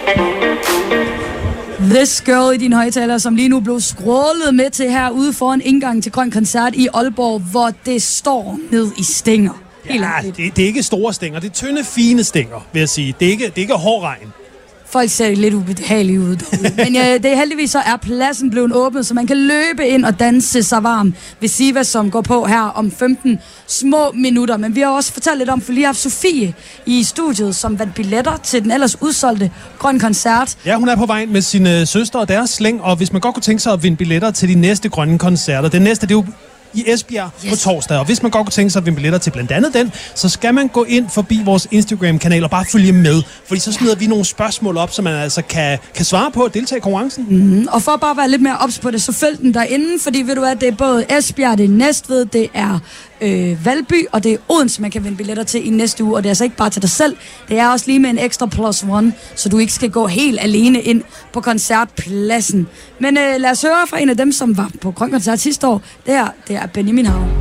This Girl i din højtaler, som lige nu blev scrollet med til herude foran indgangen til Grøn Koncert i Aalborg, hvor det står ned i stænger. Ja, det er ikke store stænger, det er tynde, fine stænger, vil jeg sige. Det er ikke hård regn. Folk ser lidt ubehagelige ud derude. Men det er heldigvis så er pladsen blevet åbnet, så man kan løbe ind og danse sig varm ved Siva, som går på her om 15 små minutter. Men vi har også fortalt lidt om, for lige har haft Sofie i studiet, som vandt billetter til den ellers udsolgte Grøn Koncert. Ja, hun er på vej med sine søstre og deres slæng, og hvis man godt kunne tænke sig at vinde billetter til de næste grønne koncerter, den næste, det er jo i Esbjerg på torsdag. Og hvis man godt kunne tænke sig at vinde billetter til blandt andet den, så skal man gå ind forbi vores Instagram-kanal og bare følge med. Fordi så smider vi nogle spørgsmål op, som man altså kan svare på og deltage i konkurrencen. Og for bare at være lidt mere ops på det, så følg den derinde, fordi ved du hvad, det er både Esbjerg, det er Næstved, det er Valby, og det er Odense, man kan vinde billetter til i næste uge. Og det er altså ikke bare til dig selv, det er også lige med en ekstra +1, så du ikke skal gå helt alene ind på koncertpladsen. Men lad os høre fra en af dem, som var på Grøn Koncert sidste år. Det er Benjamin Hav.